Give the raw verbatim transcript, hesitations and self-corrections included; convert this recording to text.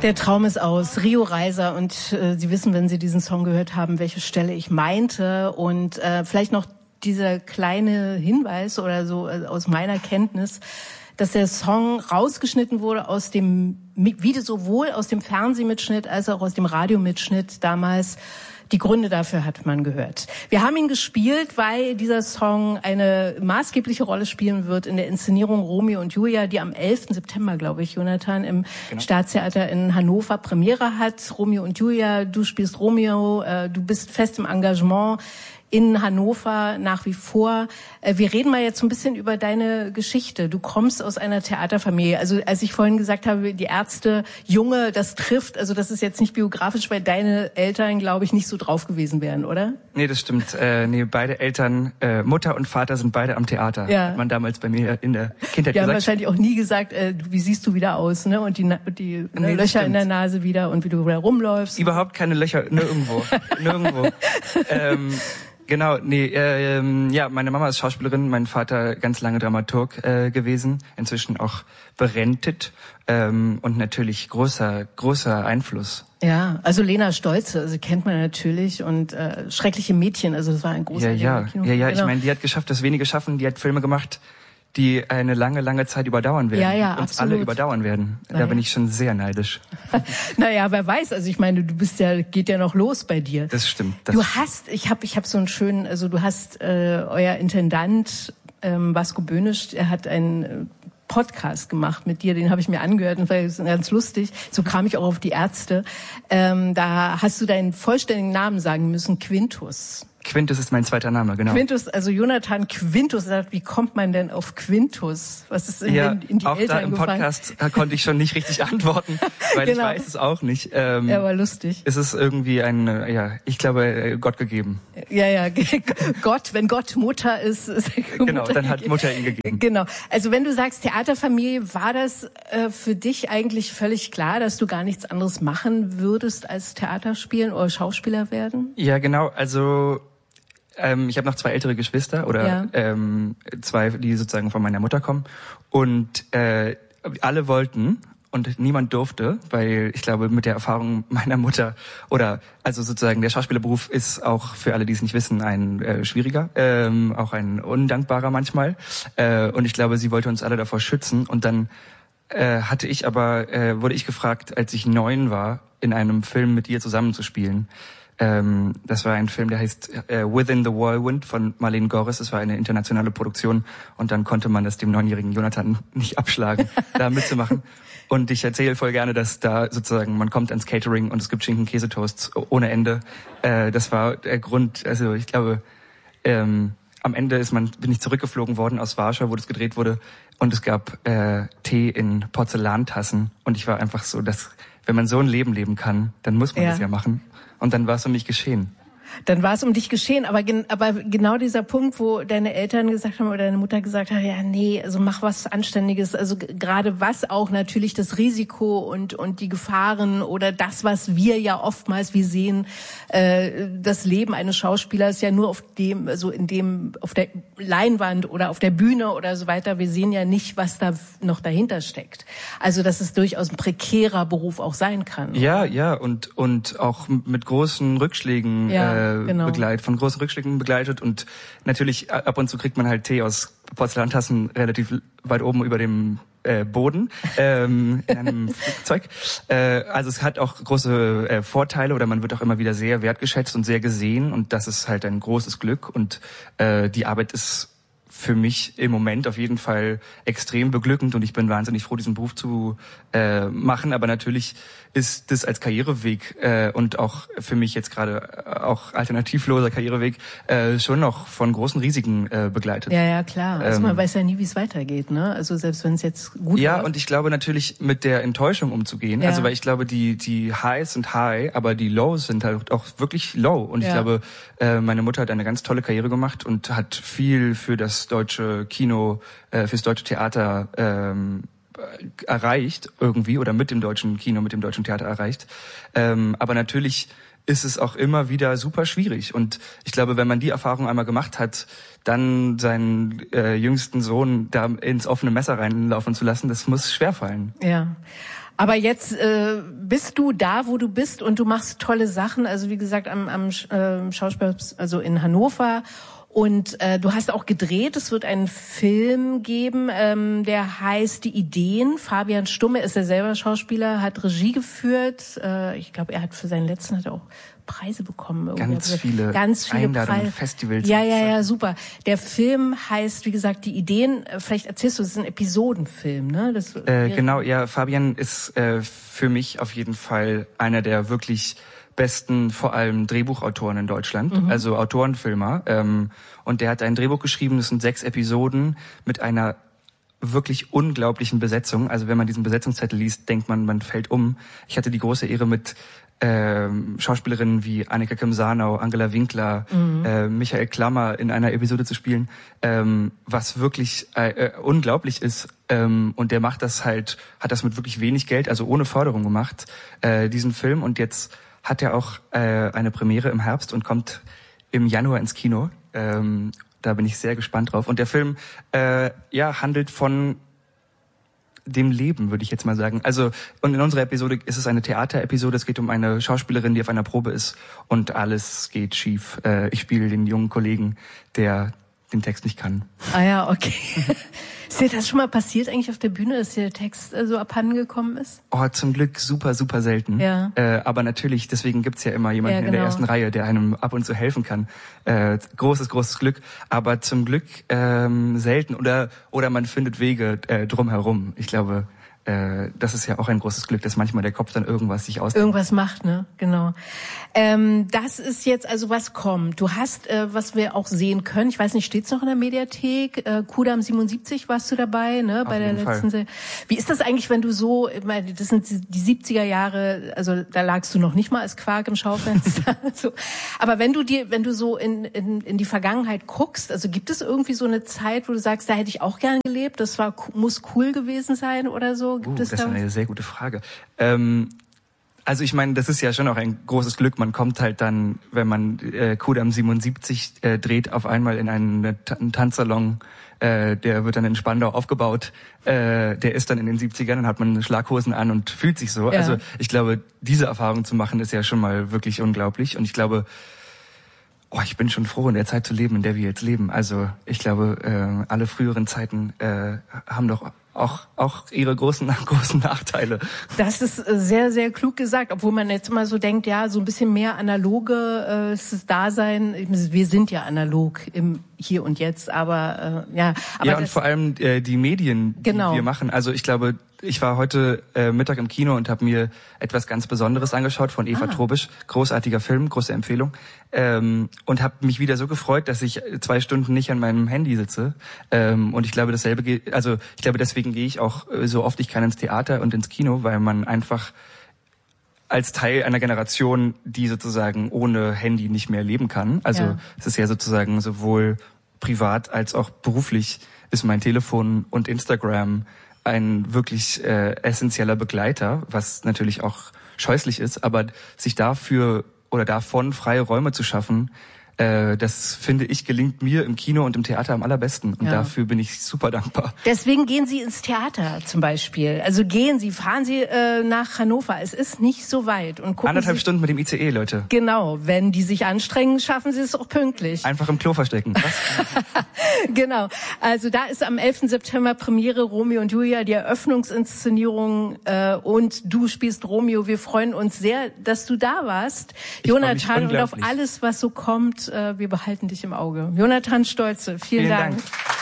Der Traum ist aus. Rio Reiser. Und äh, Sie wissen, wenn Sie diesen Song gehört haben, welche Stelle ich meinte. Und äh, vielleicht noch dieser kleine Hinweis oder so äh, aus meiner Kenntnis, dass der Song rausgeschnitten wurde aus dem Video, sowohl aus dem Fernsehmitschnitt als auch aus dem Radiomitschnitt damals. Die Gründe dafür hat man gehört. Wir haben ihn gespielt, weil dieser Song eine maßgebliche Rolle spielen wird in der Inszenierung Romeo und Julia, die am elften September, glaube ich, Jonathan, im genau. Staatstheater in Hannover Premiere hat. Romeo und Julia, du spielst Romeo, äh, du bist fest im Engagement in Hannover nach wie vor. Wir reden mal jetzt ein bisschen über deine Geschichte. Du kommst aus einer Theaterfamilie. Also als ich vorhin gesagt habe, die Ärzte, Junge, das trifft, also das ist jetzt nicht biografisch, weil deine Eltern, glaube ich, nicht so drauf gewesen wären, oder? Nee, das stimmt. Äh, nee, beide Eltern, äh, Mutter und Vater sind beide am Theater. Ja. Hat man damals bei mir in der Kindheit die gesagt. Die haben wahrscheinlich auch nie gesagt, äh, wie siehst du wieder aus, ne? Und die, die ne, nee, Löcher stimmt. in der Nase wieder und wie du wieder rumläufst. Überhaupt keine Löcher, nirgendwo. nirgendwo. ähm, Genau, nee, äh, ähm, ja, meine Mama ist Schauspielerin, mein Vater ganz lange Dramaturg äh, gewesen, inzwischen auch berentet ähm, und natürlich großer, großer Einfluss. Ja, also Lena Stolze, also kennt man natürlich und äh, Schreckliche Mädchen, also das war ein großer Ja, ja, Kino. ja, ja, genau. Ich meine, die hat geschafft, dass wenige schaffen, die hat Filme gemacht, die eine lange, lange Zeit überdauern werden. Ja, ja, uns absolut. alle überdauern werden. Da naja. bin ich schon sehr neidisch. Naja, wer weiß, also ich meine, du bist ja, geht ja noch los bei dir. Das stimmt. Das du hast, ich habe ich hab so einen schönen, also du hast, äh, euer Intendant, ähm, Vasco Böhnisch, er hat einen äh, Podcast gemacht mit dir, den habe ich mir angehört und das war ganz lustig. So kam ich auch auf die Ärzte. Ähm, da hast du deinen vollständigen Namen sagen müssen, Quintus. Quintus ist mein zweiter Name, genau. Quintus, also Jonathan Quintus sagt, wie kommt man denn auf Quintus? Was ist in, ja, den, in die auch Eltern da im gefallen? Podcast konnte ich schon nicht richtig antworten, weil genau. ich weiß es auch nicht. Ähm, ja, war lustig. Es ist irgendwie ein, ja, ich glaube, Gott gegeben. Ja, ja, Gott, wenn Gott Mutter ist. ist genau, Mutter dann hat gegeben. Mutter ihn gegeben. Genau. Also wenn du sagst Theaterfamilie, war das äh, für dich eigentlich völlig klar, dass du gar nichts anderes machen würdest als Theater spielen oder Schauspieler werden? Ja, genau. Also Ähm, ich habe noch zwei ältere Geschwister oder ja. ähm, zwei, die sozusagen von meiner Mutter kommen und äh, alle wollten und niemand durfte, weil ich glaube mit der Erfahrung meiner Mutter oder also sozusagen der Schauspielerberuf ist auch für alle, die es nicht wissen, ein äh, schwieriger, ähm, auch ein undankbarer manchmal äh, und ich glaube, sie wollte uns alle davor schützen und dann äh, hatte ich aber äh, wurde ich gefragt, als ich neun war, in einem Film mit ihr zusammenzuspielen. Ähm, das war ein Film, der heißt äh, Within the Whirlwind von Marlene Gorris. Das war eine internationale Produktion und dann konnte man das dem neunjährigen Jonathan nicht abschlagen, da mitzumachen. Und ich erzähle voll gerne, dass da sozusagen man kommt ans Catering und es gibt Schinken-Käsetoasts ohne Ende. Äh, das war der Grund. Also ich glaube, ähm, am Ende ist man bin ich zurückgeflogen worden aus Warschau, wo das gedreht wurde und es gab äh, Tee in Porzellantassen und ich war einfach so, dass wenn man so ein Leben leben kann, dann muss man ja. das ja machen. Und dann war es um mich geschehen. Dann war es um dich geschehen, aber, gen, aber genau dieser Punkt, wo deine Eltern gesagt haben oder deine Mutter gesagt hat, ja nee, also mach was Anständiges, also gerade was auch natürlich das Risiko und und die Gefahren oder das, was wir ja oftmals, wir sehen, äh, das Leben eines Schauspielers ja nur auf dem, also in dem, auf der Leinwand oder auf der Bühne oder so weiter, wir sehen ja nicht, was da noch dahinter steckt. Also dass es durchaus ein prekärer Beruf auch sein kann. Ja, oder? ja und und auch mit großen Rückschlägen ja. äh, Genau. begleitet, von großen Rückschlägen begleitet und natürlich ab und zu kriegt man halt Tee aus Porzellantassen relativ weit oben über dem äh, Boden ähm, in einem Flugzeug. Äh, also es hat auch große äh, Vorteile oder man wird auch immer wieder sehr wertgeschätzt und sehr gesehen und das ist halt ein großes Glück und äh, die Arbeit ist für mich im Moment auf jeden Fall extrem beglückend und ich bin wahnsinnig froh, diesen Beruf zu äh, machen. Aber natürlich ist das als Karriereweg äh, und auch für mich jetzt gerade auch alternativloser Karriereweg äh, schon noch von großen Risiken äh, begleitet. Ja, ja, klar. Also ähm, man weiß ja nie, wie es weitergeht, ne? Also selbst wenn es jetzt gut Ja, läuft. Und ich glaube natürlich mit der Enttäuschung umzugehen. Ja. Also weil ich glaube, die die Highs sind high, aber die Lows sind halt auch wirklich low. Und ja. ich glaube, äh, meine Mutter hat eine ganz tolle Karriere gemacht und hat viel für das deutsche Kino, äh, fürs deutsche Theater ähm, erreicht irgendwie oder mit dem deutschen Kino, mit dem deutschen Theater erreicht. Ähm, aber natürlich ist es auch immer wieder super schwierig. Und ich glaube, wenn man die Erfahrung einmal gemacht hat, dann seinen äh, jüngsten Sohn da ins offene Messer reinlaufen zu lassen, das muss schwerfallen. Ja. Aber jetzt äh, bist du da, wo du bist und du machst tolle Sachen. Also wie gesagt, am, am äh, Schauspiel, also in Hannover. Und äh, du hast auch gedreht. Es wird einen Film geben, ähm, der heißt Die Ideen. Fabian Stumme ist ja selber Schauspieler, hat Regie geführt. Äh, ich glaube, er hat für seinen letzten hat er auch Preise bekommen. Irgendwie. Ganz viele, ganz viele Einladungen, Preise. Festivals. Ja, ja, ja, super. Der Film heißt, wie gesagt, Die Ideen. Vielleicht erzählst du, es ist ein Episodenfilm, ne? Das äh, genau, ja. Fabian ist äh, für mich auf jeden Fall einer der wirklich besten, vor allem Drehbuchautoren in Deutschland, mhm. also Autorenfilmer. Ähm, und der hat ein Drehbuch geschrieben, das sind sechs Episoden mit einer wirklich unglaublichen Besetzung. Also wenn man diesen Besetzungszettel liest, denkt man, man fällt um. Ich hatte die große Ehre, mit ähm, Schauspielerinnen wie Annika Kim-Sarnau, Angela Winkler, mhm. äh, Michael Klammer in einer Episode zu spielen, ähm, was wirklich äh, äh, unglaublich ist. Ähm, und der macht das halt, hat das mit wirklich wenig Geld, also ohne Förderung gemacht, äh, diesen Film. Und jetzt hat er auch äh, eine Premiere im Herbst und kommt im Januar ins Kino. Ähm, da bin ich sehr gespannt drauf. Und der Film äh, ja handelt von dem Leben, würde ich jetzt mal sagen. Also und in unserer Episode ist es eine Theaterepisode. Es geht um eine Schauspielerin, die auf einer Probe ist und alles geht schief. Äh, ich spiele den jungen Kollegen, der den Text nicht kann. Ah ja, okay. Ist dir das schon mal passiert eigentlich auf der Bühne, dass dir der Text äh, so abhanden gekommen ist? Oh, zum Glück super, super selten. Ja. Äh, aber natürlich, deswegen gibt's ja immer jemanden ja, genau. in der ersten Reihe, der einem ab und zu helfen kann. Äh, großes, großes Glück. Aber zum Glück ähm, selten. Oder oder man findet Wege äh, drumherum. Ich glaube, äh, das ist ja auch ein großes Glück, dass manchmal der Kopf dann irgendwas sich aus... Irgendwas macht, ne? Genau. Ähm, das ist jetzt, also was kommt. Du hast, äh, was wir auch sehen können, ich weiß nicht, steht's noch in der Mediathek? Äh, Kudamm siebenundsiebzig warst du dabei, ne? Bei der letzten Serie. Wie ist das eigentlich, wenn du so, ich meine, das sind die siebziger Jahre, also da lagst du noch nicht mal als Quark im Schaufenster. so. Aber wenn du dir, wenn du so in, in, in die Vergangenheit guckst, also gibt es irgendwie so eine Zeit, wo du sagst, da hätte ich auch gern gelebt, das war, muss cool gewesen sein oder so? Gibt uh, es das da ist eine sehr gute Frage. Ähm, also ich meine, das ist ja schon auch ein großes Glück. Man kommt halt dann, wenn man äh, Kudamm siebenundsiebzig äh, dreht, auf einmal in einen, einen Tanzsalon. Äh, der wird dann in Spandau aufgebaut. Äh, der ist dann in den siebzigern, dann hat man Schlaghosen an und fühlt sich so. Ja. Also ich glaube, diese Erfahrung zu machen, ist ja schon mal wirklich unglaublich. Und ich glaube, oh, ich bin schon froh, in der Zeit zu leben, in der wir jetzt leben. Also ich glaube, äh, alle früheren Zeiten äh, haben doch auch auch ihre großen großen Nachteile. Das ist sehr, sehr klug gesagt, obwohl man jetzt immer so denkt, ja, so ein bisschen mehr analoge äh, ist das Dasein. Wir sind ja analog im Hier und Jetzt, aber äh, ja. Aber ja, und vor allem äh, die Medien, die genau. wir machen. Also ich glaube, ich war heute äh, Mittag im Kino und habe mir etwas ganz Besonderes angeschaut von Eva ah. Trobisch. Großartiger Film, große Empfehlung. Ähm, und habe mich wieder so gefreut, dass ich zwei Stunden nicht an meinem Handy sitze. Ähm, und ich glaube, dasselbe geht, also ich glaube, deswegen gehe ich auch äh, so oft ich kann ins Theater und ins Kino, weil man einfach als Teil einer Generation, die sozusagen ohne Handy nicht mehr leben kann. Also ja. es ist ja sozusagen sowohl privat als auch beruflich ist mein Telefon und Instagram ein wirklich äh, essentieller Begleiter, was natürlich auch scheußlich ist, aber sich dafür oder davon freie Räume zu schaffen, äh, das finde ich gelingt mir im Kino und im Theater am allerbesten und ja. dafür bin ich super dankbar. Deswegen gehen Sie ins Theater zum Beispiel. Also gehen Sie, fahren Sie äh, nach Hannover. Es ist nicht so weit und gucken Anderthalb Sie, Stunden mit dem I C E, Leute. Genau, wenn die sich anstrengen, schaffen Sie es auch pünktlich. Einfach im Klo verstecken. Was? Genau. Also da ist am elften September Premiere Romeo und Julia, die Eröffnungsinszenierung äh, und du spielst Romeo. Wir freuen uns sehr, dass du da warst, ich Jonathan, und auf alles, was so kommt. Äh, wir behalten dich im Auge. Jonathan Stolze, vielen, vielen Dank. Dank.